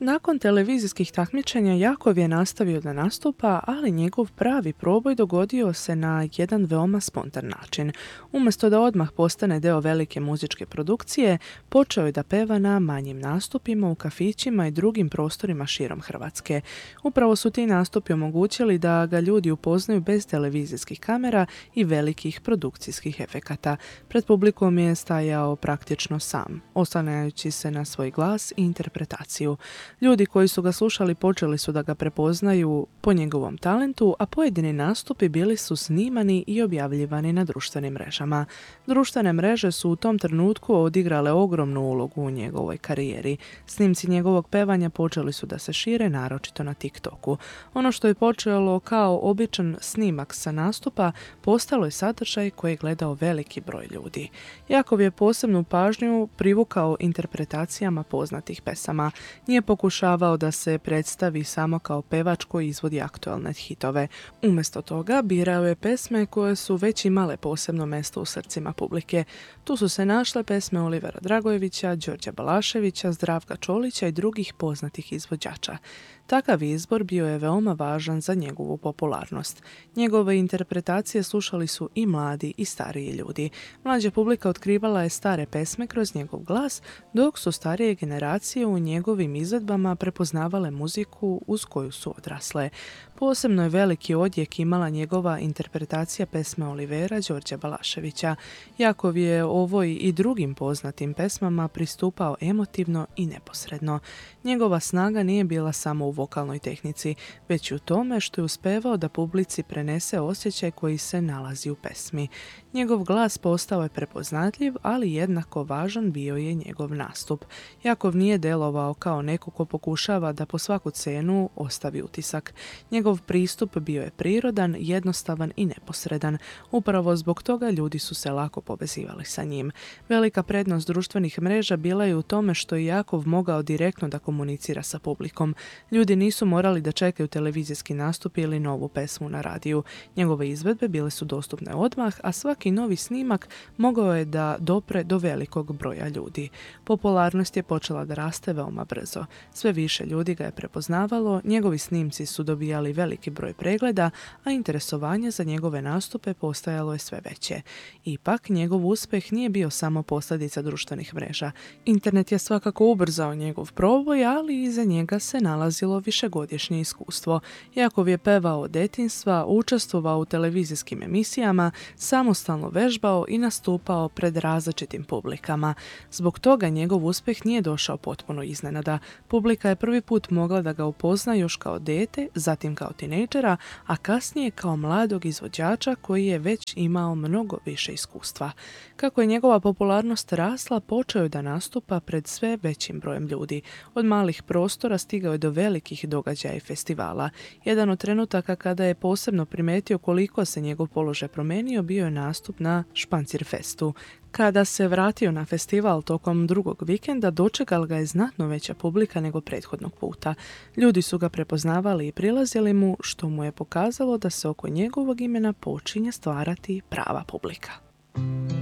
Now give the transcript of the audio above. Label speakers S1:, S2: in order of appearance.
S1: Nakon televizijskih takmičenja Jakov je nastavio da nastupa, ali njegov pravi proboj dogodio se na jedan veoma spontan način. Umjesto da odmah postane deo velike muzičke produkcije, počeo je da peva na manjim nastupima u kafićima i drugim prostorima širom Hrvatske. Upravo su ti nastupi omogućili da ga ljudi upoznaju bez televizijskih kamera i velikih produkcijskih efekata. Pred publikom je stajao praktično sam, oslanjajući se na svoj glas i interpretaciju. Ljudi koji su ga slušali počeli su da ga prepoznaju po njegovom talentu, a pojedini nastupi bili su snimani i objavljivani na društvenim mrežama. Društvene mreže su u tom trenutku odigrale ogromnu ulogu u njegovoj karijeri. Snimci njegovog pevanja počeli su da se šire, naročito na TikToku. Ono što je počelo kao običan snimak sa nastupa, postalo je sadržaj koji je gledao veliki broj ljudi. Jakov je posebnu pažnju privukao interpretacijama poznatih pesama. Nije pokušavao da se predstavi samo kao pevač koji izvodi aktualne hitove. Umjesto toga birao je pesme koje su već imale posebno mjesto u srcima publike. Tu su se našle pesme Olivera Dragojevića, Đorđa Balaševića, Zdravka Čolića i drugih poznatih izvođača. Takav izbor bio je veoma važan za njegovu popularnost. Njegove interpretacije slušali su i mladi i stariji ljudi. Mlađa publika otkrivala je stare pesme kroz njegov glas, dok su starije generacije u njegovim izvedbama prepoznavale muziku uz koju su odrasle. Posebno je veliki odjek imala njegova interpretacija pesme Olivera Đorđa Balaševića. Jakov je ovoj i drugim poznatim pesmama pristupao emotivno i neposredno. Njegova snaga nije bila samo u vokalnoj tehnici, već i u tome što je uspevao da publici prenese osjećaj koji se nalazi u pesmi. Njegov glas postao je prepoznatljiv, ali jednako važan bio je njegov nastup. Jakov nije delovao kao neko ko pokušava da po svaku cenu ostavi utisak. Njegov pristup bio je prirodan, jednostavan i neposredan. Upravo zbog toga ljudi su se lako povezivali sa njim. Velika prednost društvenih mreža bila je u tome što je Jakov mogao direktno da komunicira sa publikom. Ljudi nisu morali da čekaju televizijski nastup ili novu pesmu na radiju. Njegove izvedbe bile su dostupne odmah, a svaki novi snimak mogao je da dopre do velikog broja ljudi. Popularnost je počela da raste veoma brzo. Sve više ljudi ga je prepoznavalo, njegovi snimci su dobijali veliki broj pregleda, a interesovanje za njegove nastupe postajalo je sve veće. Ipak, njegov uspjeh nije bio samo posljedica društvenih mreža. Internet je svakako ubrzao njegov proboj, ali iza njega se nalazilo višegodišnje iskustvo. Jakov je pevao od djetinjstva, učestvovao u televizijskim emisijama, samostalno vežbao i nastupao pred različitim publikama. Zbog toga njegov uspjeh nije došao potpuno iznenada. Publika je prvi put mogla da ga upozna još kao dete, zatim kao tinejdžera, a kasnije kao mladog izvođača koji je već imao mnogo više iskustva. Kako je njegova popularnost rasla, počeo je da nastupa pred sve većim brojem ljudi. Od malih prostora stigao je do velikih događaja i festivala. Jedan od trenutaka kada je posebno primetio koliko se njegov položaj promenio bio je nastup na Špancirfestu. Kada se vratio na festival tokom drugog vikenda, dočekala ga je znatno veća publika nego prethodnog puta. Ljudi su ga prepoznavali i prilazili mu, što mu je pokazalo da se oko njegovog imena počinje stvarati prava publika.